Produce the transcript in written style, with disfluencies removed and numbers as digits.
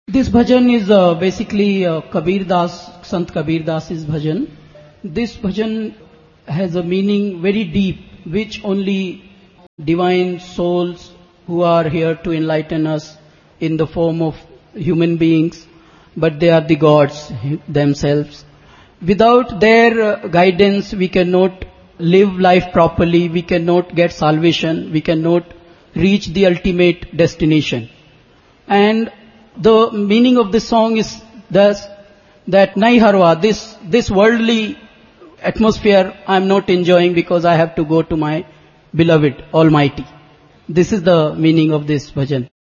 This bhajan is basically Kabir Das, Sant Kabir Das's bhajan. This bhajan has a meaning very deep, which only divine souls who are here to enlighten us in the form of human beings, but they are the gods themselves. Without their guidance, we cannot live life properly, we cannot get salvation, we cannot reach the ultimate destination. And the meaning of this song is thus that Nai Harwa, this worldly atmosphere I am not enjoying because I have to go to my beloved Almighty. This is the meaning of this bhajan.